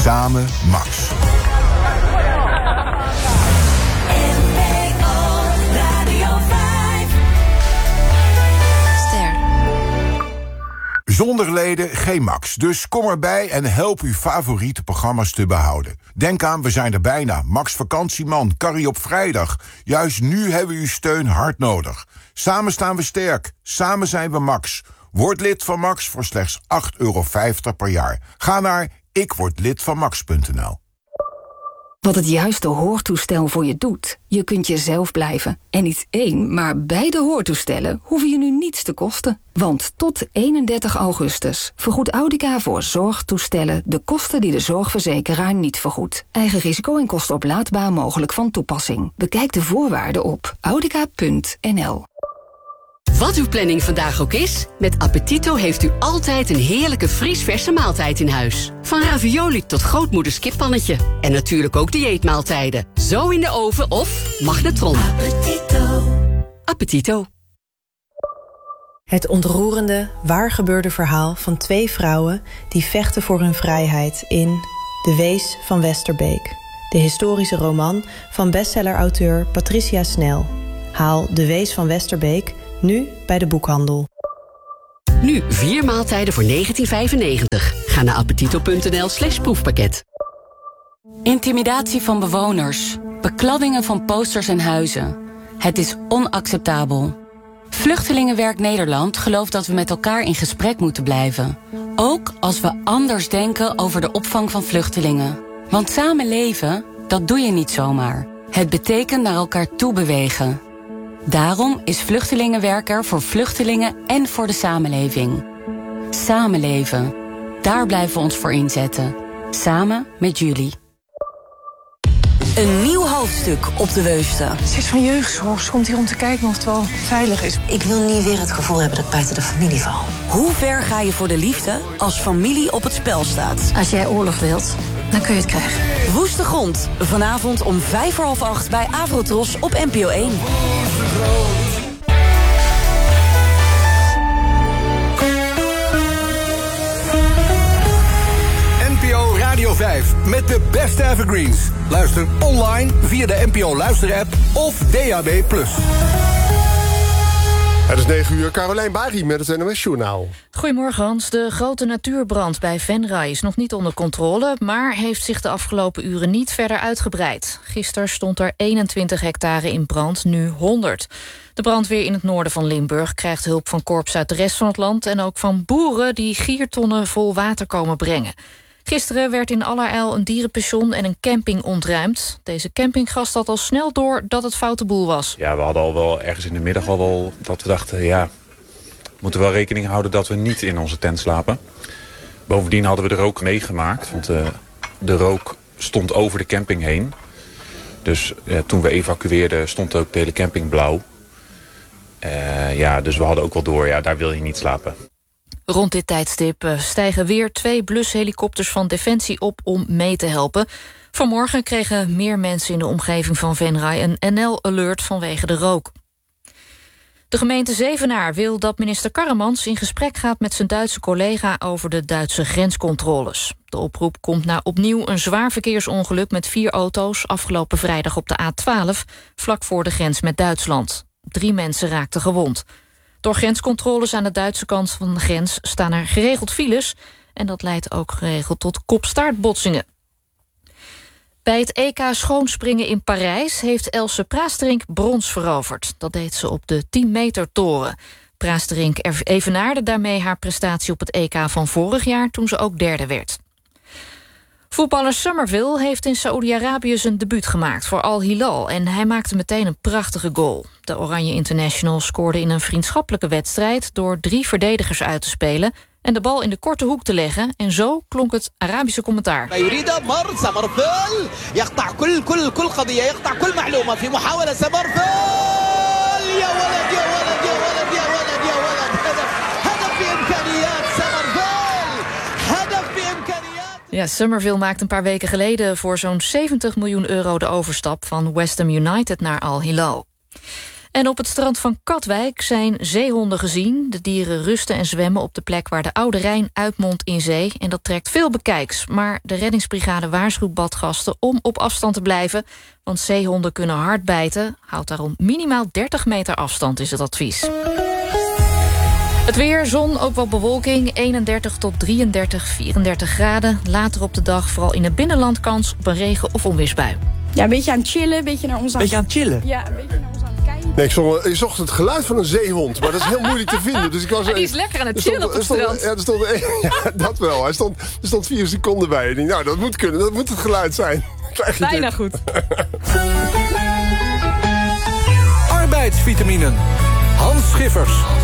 Samen Max. Zonder leden geen Max. Dus kom erbij en help uw favoriete programma's te behouden. Denk aan, we zijn er bijna. Max Vakantieman, Carrie op vrijdag. Juist nu hebben we uw steun hard nodig. Samen staan we sterk. Samen zijn we Max. Word lid van Max voor slechts €8,50 per jaar. Ga naar ikwordlidvanmax.nl. Wat het juiste hoortoestel voor je doet. Je kunt jezelf blijven. En niet één, maar beide hoortoestellen hoeven je nu niets te kosten. Want tot 31 augustus vergoedt Audica voor zorgtoestellen de kosten die de zorgverzekeraar niet vergoedt. Eigen risico en kosten oplaadbaar mogelijk van toepassing. Bekijk de voorwaarden op audica.nl. Wat uw planning vandaag ook is, met Appetito heeft u altijd een heerlijke vriesverse maaltijd in huis. Van ravioli tot grootmoeders kippannetje. En natuurlijk ook dieetmaaltijden. Zo in de oven of magnetron. Appetito. Appetito. Het ontroerende, waargebeurde verhaal van 2 vrouwen die vechten voor hun vrijheid in De Wees van Westerbeek. De historische roman van bestseller-auteur Patricia Snel. Haal De Wees van Westerbeek nu bij de boekhandel. Nu 4 maaltijden voor €19,95. Ga naar appetito.nl/proefpakket. Intimidatie van bewoners. Bekladdingen van posters en huizen. Het is onacceptabel. Vluchtelingenwerk Nederland gelooft dat we met elkaar in gesprek moeten blijven. Ook als we anders denken over de opvang van vluchtelingen. Want samen leven, dat doe je niet zomaar. Het betekent naar elkaar toe bewegen. Daarom is Vluchtelingenwerk er voor vluchtelingen en voor de samenleving. Samenleven. Daar blijven we ons voor inzetten. Samen met jullie. Een nieuw hoofdstuk op de Weuste. Ze is van jeugdzorg. Ze komt hier om te kijken of het wel veilig is. Ik wil niet weer het gevoel hebben dat ik buiten de familie val. Hoe ver ga je voor de liefde als familie op het spel staat? Als jij oorlog wilt, dan kun je het krijgen. Woeste Grond. Vanavond om 7:45 bij Avrotros op NPO 1. NPO Radio 5 met de beste evergreens. Luister online via de NPO Luister-app of DAB+. Het is 9 uur, Carolijn Bari met het NOS-journaal. Goedemorgen Hans. De grote natuurbrand bij Venray is nog niet onder controle, maar heeft zich de afgelopen uren niet verder uitgebreid. Gisteren stond er 21 hectare in brand, nu 100. De brandweer in het noorden van Limburg krijgt hulp van korps uit de rest van het land en ook van boeren die giertonnen vol water komen brengen. Gisteren werd in allerijl een dierenpension en een camping ontruimd. Deze campinggast had al snel door dat het foute boel was. Ja, we hadden al wel ergens in de middag al wel dat we dachten, ja, we moeten wel rekening houden dat we niet in onze tent slapen. Bovendien hadden we de rook meegemaakt, want de rook stond over de camping heen. Dus toen we evacueerden stond ook de hele camping blauw. Dus we hadden ook wel door, ja, daar wil je niet slapen. Rond dit tijdstip stijgen weer 2 blushelikopters van Defensie op om mee te helpen. Vanmorgen kregen meer mensen in de omgeving van Venray een NL-alert vanwege de rook. De gemeente Zevenaar wil dat minister Karremans in gesprek gaat met zijn Duitse collega over de Duitse grenscontroles. De oproep komt na opnieuw een zwaar verkeersongeluk met 4 auto's afgelopen vrijdag op de A12, vlak voor de grens met Duitsland. 3 mensen raakten gewond. Door grenscontroles aan de Duitse kant van de grens staan er geregeld files en dat leidt ook geregeld tot kop-staartbotsingen. Bij het EK schoonspringen in Parijs heeft Else Praasterink brons veroverd. Dat deed ze op de 10-meter toren. Praasterink evenaarde daarmee haar prestatie op het EK van vorig jaar toen ze ook derde werd. Voetballer Summerville heeft in Saoedi-Arabië zijn debuut gemaakt voor Al Hilal en hij maakte meteen een prachtige goal. De Oranje International scoorde in een vriendschappelijke wedstrijd door 3 verdedigers uit te spelen en de bal in de korte hoek te leggen en zo klonk het Arabische commentaar. Ja, Summerville maakte een paar weken geleden voor zo'n €70 miljoen de overstap van West Ham United naar Al Hilal. En op het strand van Katwijk zijn zeehonden gezien. De dieren rusten en zwemmen op de plek waar de Oude Rijn uitmondt in zee. En dat trekt veel bekijks. Maar de reddingsbrigade waarschuwt badgasten om op afstand te blijven. Want zeehonden kunnen hard bijten. Houd daarom minimaal 30 meter afstand, is het advies. Het weer, zon, ook wat bewolking, 31 tot 33, 34 graden. Later op de dag vooral in het binnenland kans op een regen- of onweersbui. Ja, een beetje aan het chillen, een beetje naar ons aan... Beetje aan het chillen? Ja, een beetje naar ons aan het kijken. Nee, ik zocht het geluid van een zeehond, maar dat is heel moeilijk te vinden. Dus ik was, die is lekker aan het chillen op het strand. Ja, dat wel. Er stond 4 seconden bij. Ik denk, nou, dat moet kunnen, dat moet het geluid zijn. Bijna goed. Arbeidsvitaminen. Hans Schiffers.